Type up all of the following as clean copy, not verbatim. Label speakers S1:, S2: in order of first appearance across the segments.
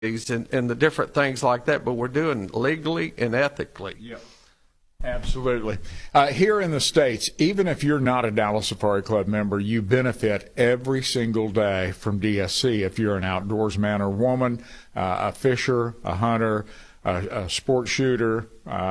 S1: and the different things like that, but we're doing legally and ethically.
S2: Yep. Absolutely. Here in the States, even if you're not a Dallas Safari Club member, you benefit every single day from DSC. If you're an outdoors man or woman, a fisher, a hunter, a sport shooter,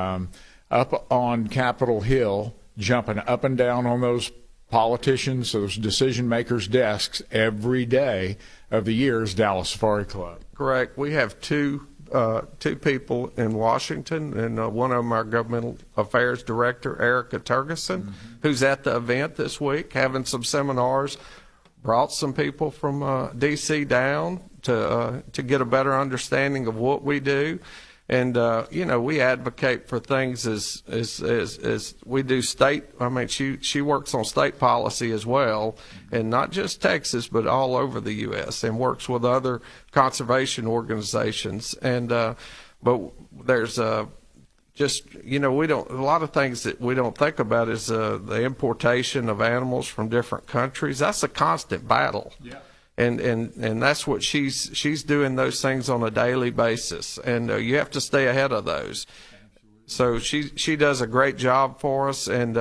S2: up on Capitol Hill, jumping up and down on those politicians, those decision makers' desks every day of the year is Dallas Safari Club.
S1: Correct. We have two people in Washington, and one of them our governmental affairs director, Erica Turgeson, who's at the event this week, having some seminars. Brought some people from D.C. down to get a better understanding of what we do. And, we advocate for things as we do state. I mean, she works on state policy as well, and not just Texas, but all over the U.S., and works with other conservation organizations. And, but there's we don't, a lot of things that we don't think about is the importation of animals from different countries. That's a constant battle. Yeah. And that's what she's doing, those things on a daily basis, and you have to stay ahead of those. So she does a great job for us, and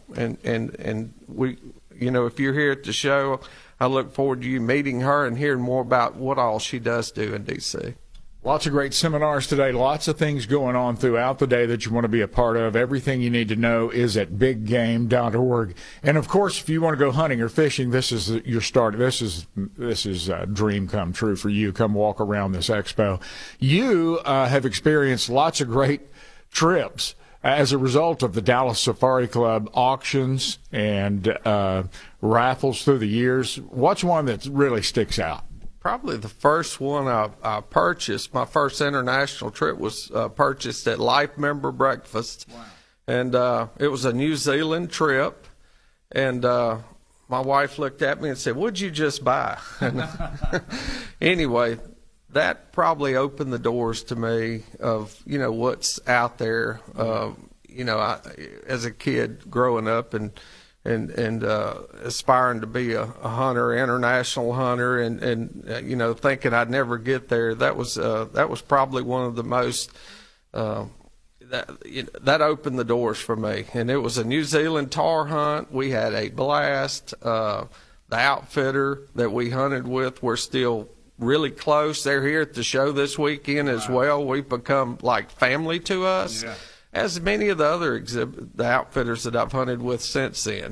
S1: we, if you're here at the show, I look forward to you meeting her and hearing more about what all she does do in D.C.
S2: Lots of great seminars today. Lots of things going on throughout the day that you want to be a part of. Everything you need to know is at biggame.org. And of course, if you want to go hunting or fishing, this is your start. This is a dream come true for you. Come walk around this expo. You have experienced lots of great trips as a result of the Dallas Safari Club auctions and raffles through the years. What's one that really sticks out?
S1: Probably the first one I purchased, my first international trip was purchased at Life Member Breakfast. Wow. And it was a New Zealand trip. And my wife looked at me and said, "What'd you just buy?" Anyway, that probably opened the doors to me of, what's out there. As a kid growing up and aspiring to be a hunter, international hunter, and thinking I'd never get there. That was probably one of the most that opened the doors for me. And it was a New Zealand tar hunt. We had a blast. The outfitter that we hunted with, we're still really close. They're here at the show this weekend as well. We've become like family to us. Yeah. As many of the other the outfitters that I've hunted with since then.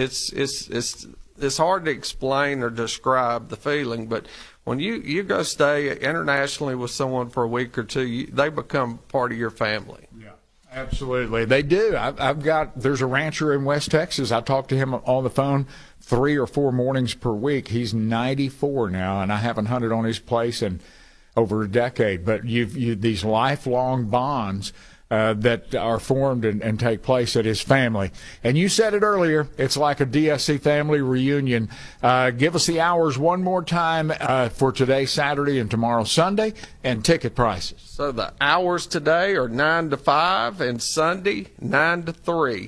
S1: It's hard to explain or describe the feeling, but when you go stay internationally with someone for a week or two, they become part of your family.
S2: Yeah, absolutely, they do. There's a rancher in West Texas. I talk to him on the phone 3 or 4 mornings per week. He's 94 now, and I haven't hunted on his place in over a decade. But you've these lifelong bonds that are formed and take place at his family. And you said it earlier, it's like a DSC family reunion. Give us the hours one more time for today, Saturday, and tomorrow, Sunday, and ticket prices.
S1: So the hours today are 9 to 5, and Sunday, 9 to 3.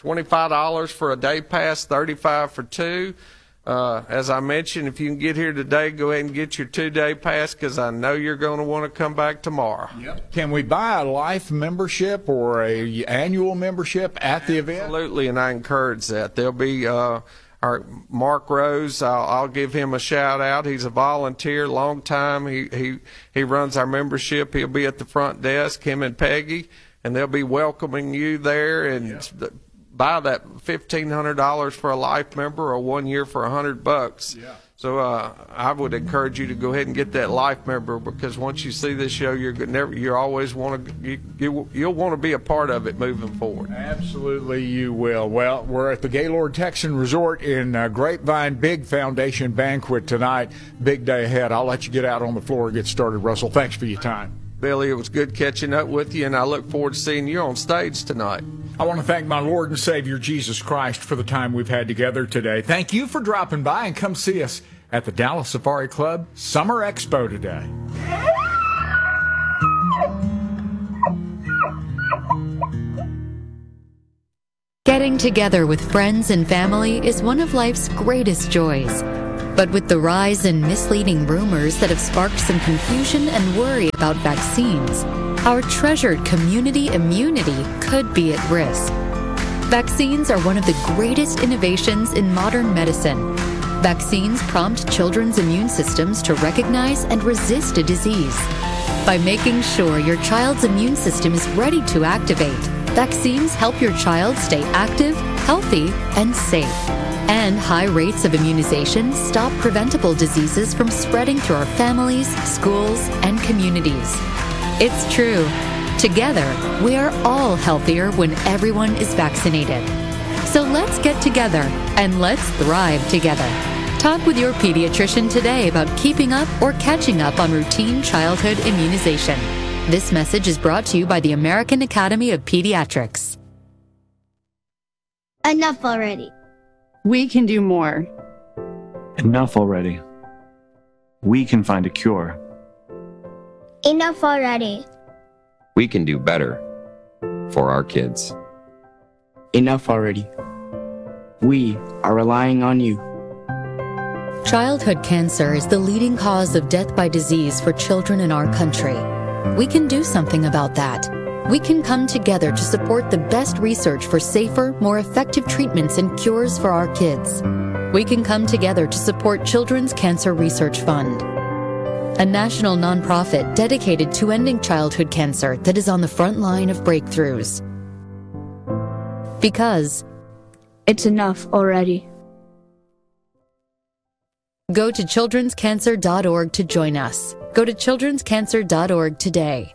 S1: $25 for a day pass, $35 for 2. As I mentioned, if you can get here today, go ahead and get your 2-day pass, because I know you're going to want to come back tomorrow.
S2: Yep. Can we buy a life membership or a annual membership at the event?
S1: Absolutely, and I encourage that. There'll be our Mark Rose. I'll give him a shout out. He's a volunteer, long time. He runs our membership. He'll be at the front desk, him and Peggy, and they'll be welcoming you there. And buy that $1,500 for a life member, or 1 year for $100. Yeah. So I would encourage you to go ahead and get that life member, because once you see this show, you always want to you'll want to be a part of it moving forward.
S2: Absolutely, you will. Well, we're at the Gaylord Texan Resort in Grapevine. Big foundation banquet tonight. Big day ahead. I'll let you get out on the floor and get started, Russell. Thanks for your time.
S1: Billy, it was good catching up with you, and I look forward to seeing you on stage tonight.
S2: I want to thank my Lord and Savior, Jesus Christ, for the time we've had together today. Thank you for dropping by, and come see us at the Dallas Safari Club Summer Expo today.
S3: Getting together with friends and family is one of life's greatest joys. But with the rise in misleading rumors that have sparked some confusion and worry about vaccines, our treasured community immunity could be at risk. Vaccines are one of the greatest innovations in modern medicine. Vaccines prompt children's immune systems to recognize and resist a disease. By making sure your child's immune system is ready to activate, vaccines help your child stay active, healthy, and safe. And high rates of immunization stop preventable diseases from spreading through our families, schools, and communities. It's true. Together, we are all healthier when everyone is vaccinated. So let's get together and let's thrive together. Talk with your pediatrician today about keeping up or catching up on routine childhood immunization. This message is brought to you by the American Academy of Pediatrics.
S4: Enough already.
S5: We can do more.
S6: Enough already. We can find a cure.
S4: Enough already.
S7: We can do better for our kids.
S8: Enough already. We are relying on you.
S3: Childhood cancer is the leading cause of death by disease for children in our country. We can do something about that. We can come together to support the best research for safer, more effective treatments and cures for our kids. We can come together to support Children's Cancer Research Fund, a national nonprofit dedicated to ending childhood cancer that is on the front line of breakthroughs. Because
S4: it's enough already.
S3: Go to childrenscancer.org to join us. Go to childrenscancer.org today.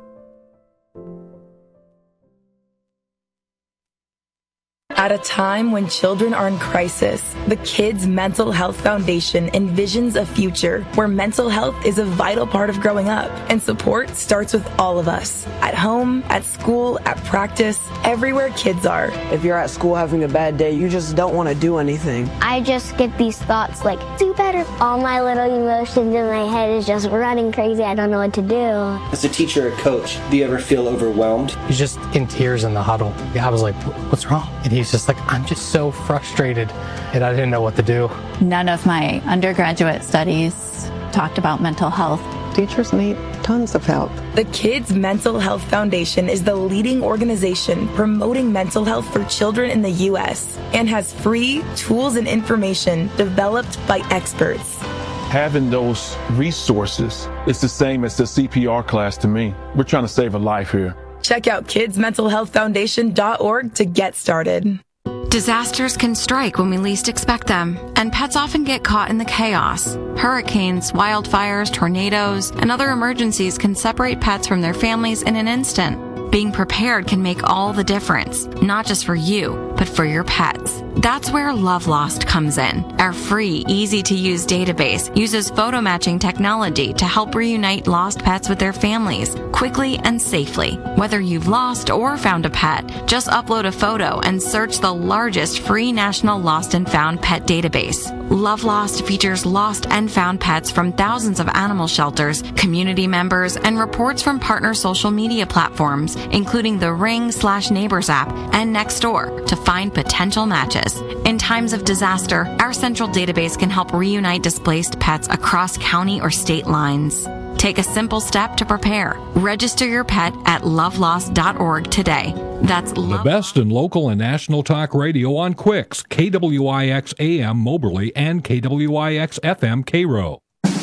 S9: At a time when children are in crisis, the Kids Mental Health Foundation envisions a future where mental health is a vital part of growing up, and support starts with all of us. At home, at school, at practice, everywhere kids are.
S10: If you're at school having a bad day, you just don't want to do anything.
S4: I just get these thoughts like, do better. All my little emotions in my head is just running crazy. I don't know what to do.
S11: As a teacher or coach, do you ever feel overwhelmed?
S12: He's just in tears in the huddle. I was like, what's wrong? And he's just like, I'm just so frustrated, and I didn't know what to do.
S13: None of my undergraduate studies talked about mental health.
S14: Teachers need tons of help.
S9: The Kids Mental Health Foundation is the leading organization promoting mental health for children in the U.S. and has free tools and information developed by experts.
S15: Having those resources is the same as the CPR class to me. We're trying to save a life here.
S9: Check out kidsmentalhealthfoundation.org to get started.
S16: Disasters can strike when we least expect them, and pets often get caught in the chaos. Hurricanes, wildfires, tornadoes, and other emergencies can separate pets from their families in an instant. Being prepared can make all the difference, not just for you, but for your pets. That's where Love Lost comes in. Our free, easy-to-use database uses photo matching technology to help reunite lost pets with their families quickly and safely. Whether you've lost or found a pet, just upload a photo and search the largest free national lost and found pet database. Love Lost features lost and found pets from thousands of animal shelters, community members, and reports from partner social media platforms, including the Ring/Neighbors app and Nextdoor, to find potential matches. In times of disaster, our central database can help reunite displaced pets across county or state lines. Take a simple step to prepare. Register your pet at lovelost.org today. That's
S17: the best in local and national talk radio on Quicks, KWIX AM Moberly and KWIX FM Cairo.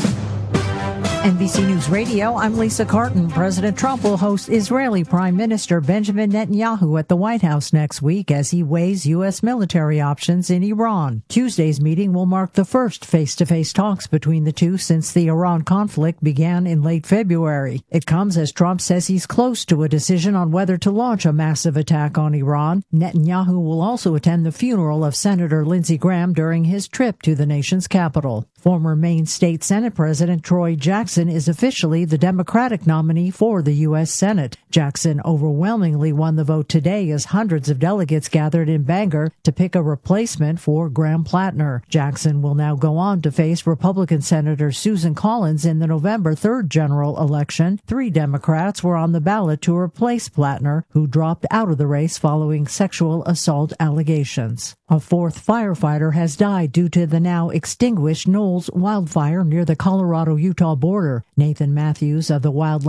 S18: NBC News Radio, I'm Lisa Carton. President Trump will host Israeli Prime Minister Benjamin Netanyahu at the White House next week as he weighs U.S. military options in Iran. Tuesday's meeting will mark the first face-to-face talks between the two since the Iran conflict began in late February. It comes as Trump says he's close to a decision on whether to launch a massive attack on Iran. Netanyahu will also attend the funeral of Senator Lindsey Graham during his trip to the nation's capital. Former Maine State Senate President Troy Jackson is officially the Democratic nominee for the U.S. Senate. Jackson overwhelmingly won the vote today as hundreds of delegates gathered in Bangor to pick a replacement for Graham Plattner. Jackson will now go on to face Republican Senator Susan Collins in the November 3rd general election. 3 Democrats were on the ballot to replace Plattner, who dropped out of the race following sexual assault allegations. A 4th firefighter has died due to the now extinguished Knowles wildfire near the Colorado-Utah border. Nathan Matthews of the Wildland